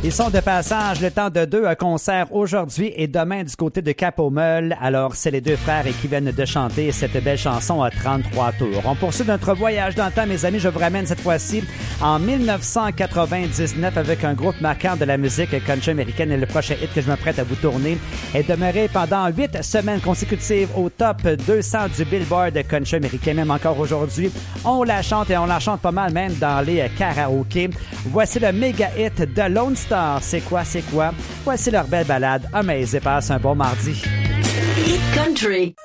Ils sont de passage le temps de 2 concerts aujourd'hui et demain du côté de Cap-au-Meul. Alors, c'est les 2 frères qui viennent de chanter cette belle chanson à 33 tours. On poursuit notre voyage dans le temps, mes amis. Je vous ramène cette fois-ci en 1999 avec un groupe marquant de la musique country américaine. Et le prochain hit que je m'apprête à vous tourner est demeuré pendant 8 semaines consécutives au top 200 du Billboard country américain. Même encore aujourd'hui, on la chante et on la chante pas mal même dans les karaokés. Voici le méga hit de Lone Star. C'est quoi? Voici leur belle balade. Amaze et passe un bon mardi. Hit Country.